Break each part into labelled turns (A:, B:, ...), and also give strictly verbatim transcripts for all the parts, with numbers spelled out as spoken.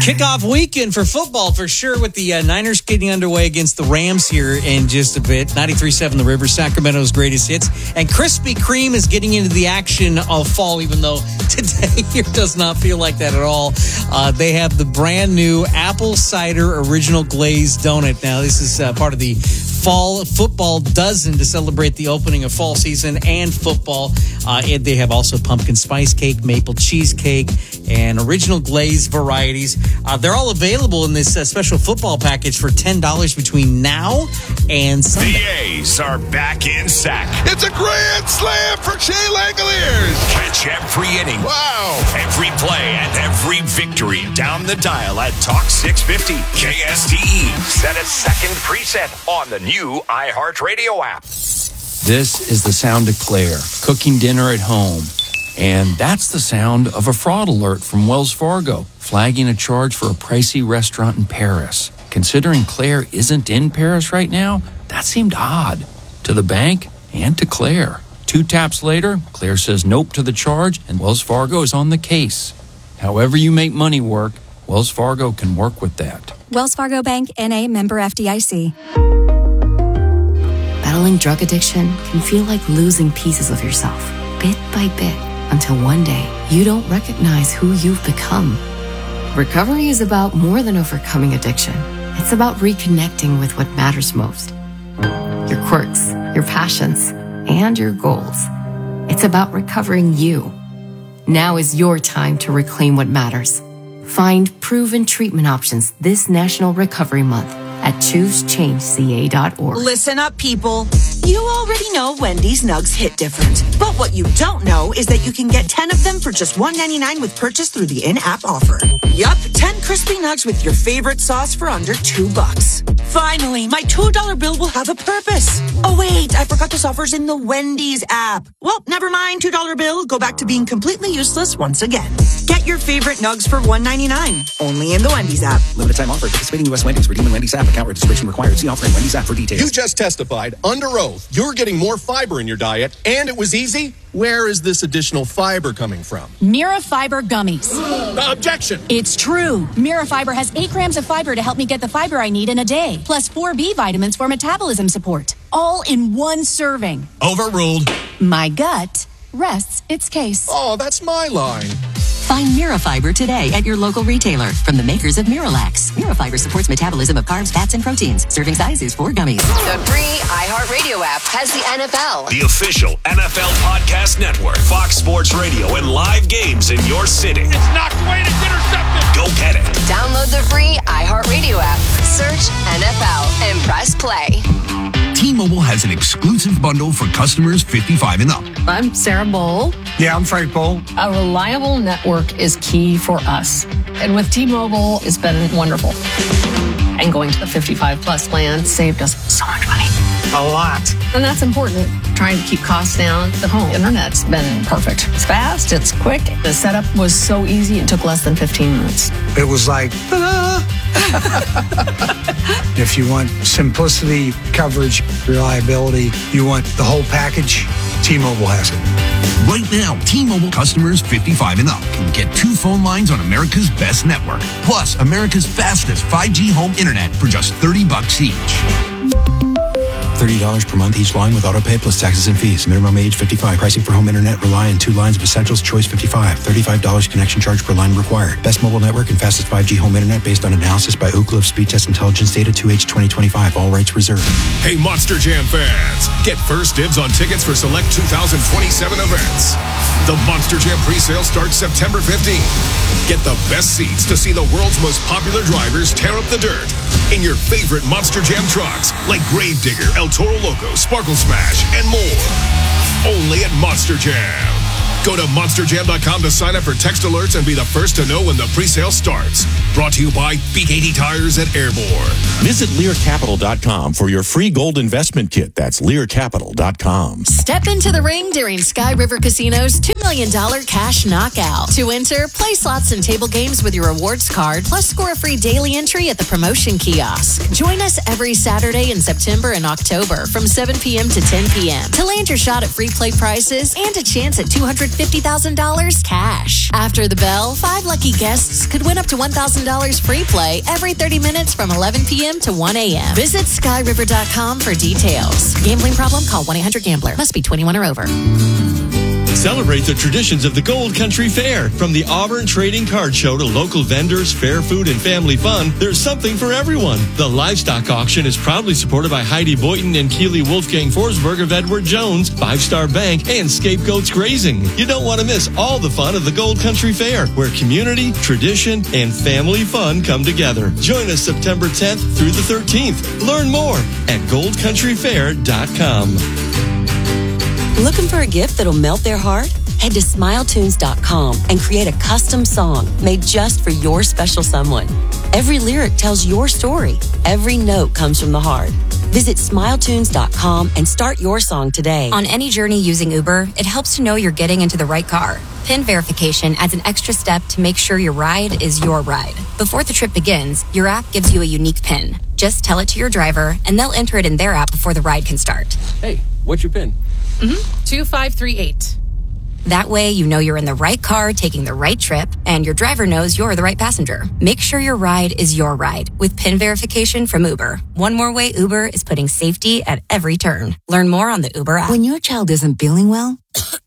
A: Kickoff weekend for football for sure, with the uh, Niners getting underway against the Rams here in just a bit. ninety-three point seven The River, Sacramento's greatest hits. And Krispy Kreme is getting into the action of fall, even though today here does not feel like that at all. Uh, they have the brand new apple cider original glazed donut. Now, this is uh, part of the fall football dozen to celebrate the opening of fall season and football. Uh, and they have also pumpkin spice cake, maple cheesecake, and original glazed varieties. Uh, they're all available in this uh, special football package for ten dollars between now and Sunday.
B: The A's are back in sack.
C: It's a grand slam for Shea Langoliers.
B: Catch every inning.
C: Wow.
B: Every play and every victory down the dial at Talk six fifty K S T E. Set a second preset on the new iHeartRadio app.
D: This is the sound of Claire cooking dinner at home. And that's the sound of a fraud alert from Wells Fargo, flagging a charge for a pricey restaurant in Paris. Considering Claire isn't in Paris right now, that seemed odd to the bank and to Claire. Two taps later, Claire says nope to the charge, and Wells Fargo is on the case. However you make money work, Wells Fargo can work with that.
E: Wells Fargo Bank, N A, member F D I C.
F: Battling drug addiction can feel like losing pieces of yourself, bit by bit, until one day you don't recognize who you've become. Recovery is about more than overcoming addiction. It's about reconnecting with what matters most. Your quirks, your passions, and your goals. It's about recovering you. Now is your time to reclaim what matters. Find proven treatment options this National Recovery Month at choose change c a dot org.
G: Listen up, people. You already know Wendy's Nugs hit different. But what you don't know is that you can get ten of them for just one ninety-nine with purchase through the in-app offer. Yup, ten crispy nugs with your favorite sauce for under two bucks. Finally, my two dollar bill will have a purpose. Oh, wait, I forgot this offer's in the Wendy's app. Well, never mind, two dollar bill. Go back to being completely useless once again. Get your favorite nugs for one ninety-nine. Only in the Wendy's app.
H: Limited time offer. Participating U S Wendy's. Redeem in Wendy's app. Account registration required. See offer in Wendy's app for details.
C: You just testified under oath you're getting more fiber in your diet, and it was easy. Where is this additional fiber coming from?
I: Mirafiber gummies.
C: Uh, objection.
I: It's true. Mirafiber has eight grams of fiber to help me get the fiber I need in a day, plus four B vitamins for metabolism support, all in one serving.
C: Overruled.
I: My gut rests its case.
C: Oh, that's my line.
J: Find Mirafiber today at your local retailer from the makers of Miralax. Mirafiber supports metabolism of carbs, fats, and proteins. Serving size is four gummies.
K: The free iHeartRadio app has the N F L.
B: The official N F L podcast network, Fox Sports Radio, and live games in your city.
C: It's knocked away and it's intercepted.
B: Go get it.
K: Download the free iHeartRadio app. Search N F L and press play.
B: T-Mobile has an exclusive bundle for customers fifty-five and up.
L: I'm Sarah Bowl.
M: Yeah, I'm Frank Bowl.
L: A reliable network is key for us. And with T-Mobile, it's been wonderful. And going to the fifty-five plus plan saved us so much money.
M: A lot.
L: And that's important. Trying to keep costs down. The home internet's been perfect. It's fast, it's quick. The setup was so easy, it took less than fifteen minutes.
M: It was like, ta-da! If you want simplicity, coverage, reliability, you want the whole package, T-Mobile has it.
B: Right now, T-Mobile customers fifty-five and up can get two phone lines on America's best network, plus America's fastest five G home internet for just thirty bucks each.
H: thirty dollars per month each line with autopay plus taxes and fees. Minimum age fifty-five. Pricing for home internet rely on two lines of Essentials Choice fifty-five. thirty-five dollars connection charge per line required. Best mobile network and fastest five G home internet based on analysis by Ookla of Speed Test Intelligence Data two H twenty twenty-five. All rights reserved.
B: Hey, Monster Jam fans. Get first dibs on tickets for select two thousand twenty-seven events. The Monster Jam presale starts September fifteenth. Get the best seats to see the world's most popular drivers tear up the dirt in your favorite Monster Jam trucks like Gravedigger, El Toro Loco, Sparkle Smash, and more. Only at Monster Jam. Go to monster jam dot com to sign up for text alerts and be the first to know when the presale starts. Brought to you by B K T Tires at Airborne.
N: Visit lear capital dot com for your free gold investment kit. That's lear capital dot com.
O: Step into the ring during Sky River Casino's two million dollars cash knockout. To enter, play slots and table games with your rewards card, plus score a free daily entry at the promotion kiosk. Join us every Saturday in September and October from seven p.m. to ten p.m. to land your shot at free play prizes and a chance at two hundred fifty thousand dollars cash. After the bell, five lucky guests could win up to one thousand dollars free play every thirty minutes from eleven p.m. to one a.m. Visit sky river dot com for details. Gambling problem? Call one eight hundred gambler. Must be twenty-one or over.
P: Celebrate the traditions of the Gold Country Fair. From the Auburn Trading Card Show to local vendors, fair food, and family fun, there's something for everyone. The livestock auction is proudly supported by Heidi Boynton and Keely Wolfgang Forsberg of Edward Jones, Five Star Bank, and Scapegoats Grazing. You don't want to miss all the fun of the Gold Country Fair, where community, tradition, and family fun come together. Join us September tenth through the thirteenth. Learn more at gold country fair dot com.
J: Looking for a gift that'll melt their heart? Head to smile tunes dot com and create a custom song made just for your special someone. Every lyric tells your story. Every note comes from the heart. Visit smile tunes dot com and start your song today.
E: On any journey using Uber, it helps to know you're getting into the right car. PIN verification adds an extra step to make sure your ride is your ride. Before the trip begins, your app gives you a unique PIN. Just tell it to your driver, and they'll enter it in their app before the ride can start.
Q: Hey, what's your PIN?
I: Mm-hmm. two five three eight.
E: That way, you know you're in the right car taking the right trip, and your driver knows you're the right passenger. Make sure your ride is your ride with PIN verification from Uber. One more way Uber is putting safety at every turn. Learn more on the Uber app.
R: When your child isn't feeling well,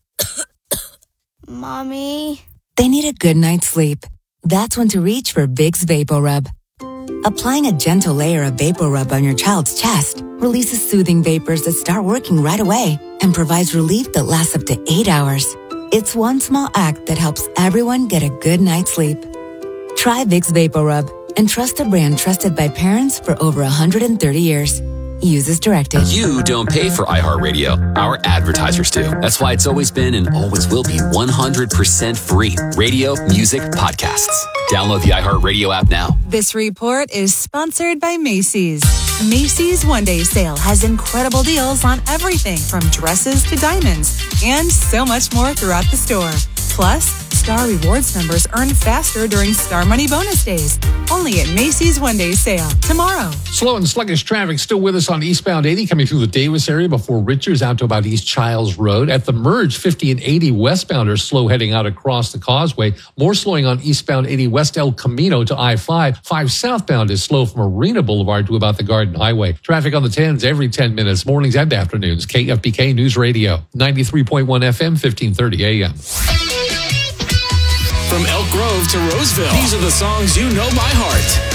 S: Mommy,
R: they need a good night's sleep. That's when to reach for Vicks VapoRub. Applying a gentle layer of VapoRub on your child's chest releases soothing vapors that start working right away and provides relief that lasts up to eight hours. It's one small act that helps everyone get a good night's sleep. Try Vicks VapoRub and trust a brand trusted by parents for over one hundred thirty years. Use as directed.
T: You don't pay for iHeartRadio. Our advertisers do. That's why it's always been and always will be one hundred percent free. Radio, music, podcasts. Download the iHeartRadio app now.
U: This report is sponsored by Macy's. Macy's One Day Sale has incredible deals on everything from dresses to diamonds and so much more throughout the store. Plus, Star Rewards members earn faster during Star Money Bonus Days. Only at Macy's One Day Sale tomorrow.
V: Slow and sluggish traffic still with us on eastbound eighty coming through the Davis area before Richards out to about East Childs Road. At the merge, fifty and eighty westbound are slow heading out across the causeway. More slowing on eastbound eighty West El Camino to I five. five southbound is slow from Marina Boulevard to about the Garden Highway. Traffic on the tens every ten minutes, mornings and afternoons. K F B K News Radio, ninety-three point one F M, fifteen thirty A M.
W: From Elk Grove to Roseville, these are the songs you know by heart.